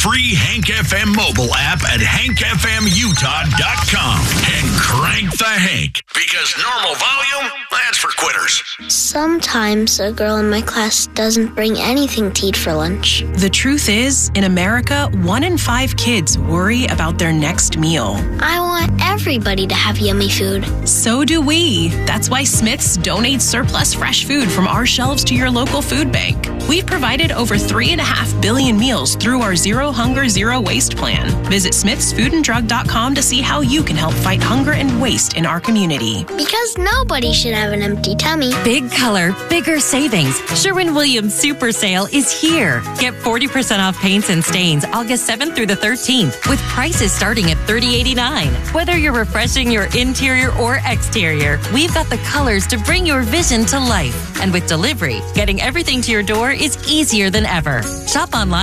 free Hank FM mobile app at hankfmutah.com and crank the Hank, because normal volume, that's for quitters. Sometimes a girl in my class doesn't bring anything to eat for lunch. The truth is, in America, 1 in 5 kids worry about their next meal. I want everybody to have yummy food. So do we. That's why Smith's donates surplus fresh food from our shelves to your local food bank. We've provided over 3.5 billion meals through our Zero Hunger, Zero Waste plan. Visit smithsfoodanddrug.com to see how you can help fight hunger and waste in our community. Because nobody should have an empty tummy. Big color, bigger savings. Sherwin-Williams Super Sale is here. Get 40% off paints and stains August 7th through the 13th with prices starting at $30.89. Whether you're refreshing your interior or exterior, we've got the colors to bring your vision to life. And with delivery, getting everything to your door is easier than ever. Shop online